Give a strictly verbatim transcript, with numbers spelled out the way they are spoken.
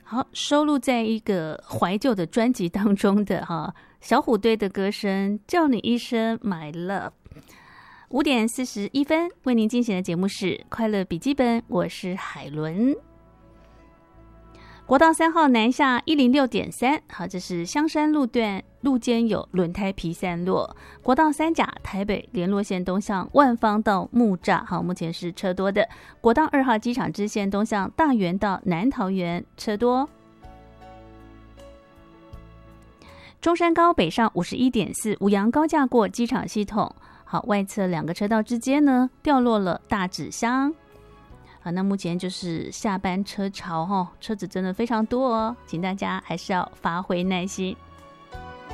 好，收录在一个怀旧的专辑当中的哈，小虎队的歌声叫你一声 My Love。五点四十一分，为您进行的节目是快乐笔记本，我是海伦。国道三号南下一零六点三，好，这是香山路段路肩有轮胎皮散落。国道三甲台北联络线东向万方到木栅，好，目前是车多的。国道二号机场支线东向大园到南桃园车多。中山高北上五十一点四，五杨高架过机场系统，好，外侧两个车道之间呢掉落了大纸箱。好，那目前就是下班车潮哦，车子真的非常多哦，请大家还是要发挥耐心。